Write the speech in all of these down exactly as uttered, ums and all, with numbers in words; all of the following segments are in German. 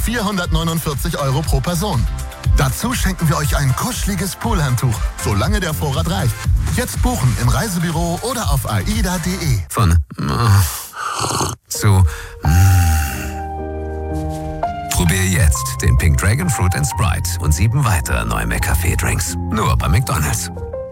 vierhundertneunundvierzig Euro pro Person. Dazu schenken wir euch ein kuscheliges Poolhandtuch, solange der Vorrat reicht. Jetzt buchen im Reisebüro oder auf aida punkt de. Von äh, zu äh. Probier jetzt den Pink Dragon Fruit and Sprite und sieben weitere neue McCafé-Drinks. Nur bei McDonald's.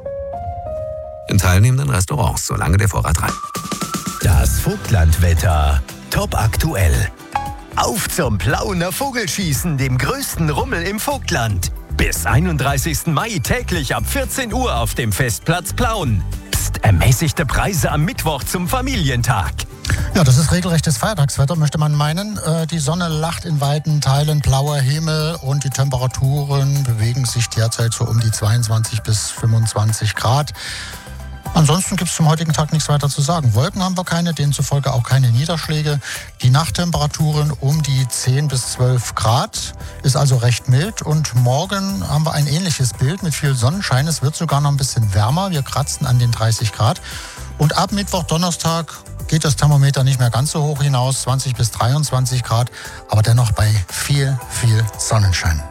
In teilnehmenden Restaurants, solange der Vorrat reicht. Das Vogtlandwetter. Top aktuell. Auf zum Plauener Vogelschießen, dem größten Rummel im Vogtland. Bis einunddreißigsten Mai täglich ab vierzehn Uhr auf dem Festplatz Plauen. Psst, ermäßigte Preise am Mittwoch zum Familientag. Ja, das ist regelrechtes Feiertagswetter, möchte man meinen. Äh, die Sonne lacht in weiten Teilen, blauer Himmel und die Temperaturen bewegen sich derzeit so um die zweiundzwanzig bis fünfundzwanzig Grad. Ansonsten gibt es zum heutigen Tag nichts weiter zu sagen. Wolken haben wir keine, demzufolge auch keine Niederschläge. Die Nachttemperaturen um die zehn bis zwölf Grad, ist also recht mild. Und morgen haben wir ein ähnliches Bild mit viel Sonnenschein. Es wird sogar noch ein bisschen wärmer. Wir kratzen an den dreißig Grad. Und ab Mittwoch, Donnerstag geht das Thermometer nicht mehr ganz so hoch hinaus, zwanzig bis dreiundzwanzig Grad, aber dennoch bei viel, viel Sonnenschein.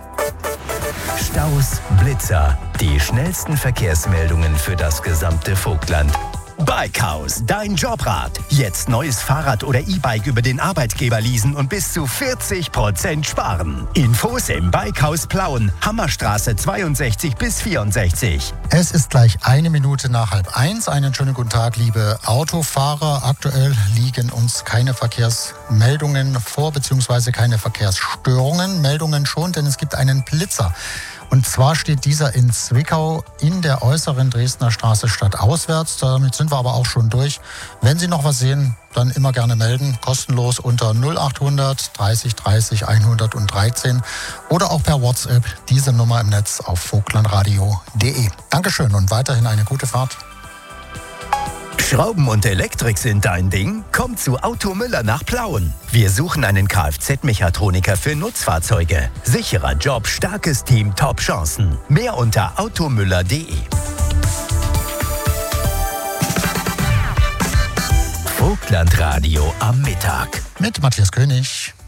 Staus, Blitzer, die schnellsten Verkehrsmeldungen für das gesamte Vogtland. Bikehaus, dein Jobrat. Jetzt neues Fahrrad oder E-Bike über den Arbeitgeber leasen und bis zu vierzig Prozent sparen. Infos im Bikehaus Plauen, Hammerstraße zweiundsechzig bis vierundsechzig. Es ist gleich eine Minute nach halb eins. Einen schönen guten Tag, liebe Autofahrer. Aktuell liegen uns keine Verkehrsmeldungen vor, beziehungsweise keine Verkehrsstörungen. Meldungen schon, denn es gibt einen Blitzer. Und zwar steht dieser in Zwickau in der äußeren Dresdner Straße stadtauswärts. Damit sind wir aber auch schon durch. Wenn Sie noch was sehen, dann immer gerne melden. Kostenlos unter null achthundert dreißig dreißig hundertdreizehn oder auch per WhatsApp diese Nummer im Netz auf vogtlandradio punkt de. Dankeschön und weiterhin eine gute Fahrt. Schrauben und Elektrik sind dein Ding? Komm zu Auto Müller nach Plauen. Wir suchen einen Kfz-Mechatroniker für Nutzfahrzeuge. Sicherer Job, starkes Team, Top-Chancen. Mehr unter automüller punkt de. Vogtlandradio am Mittag. Mit Matthias König.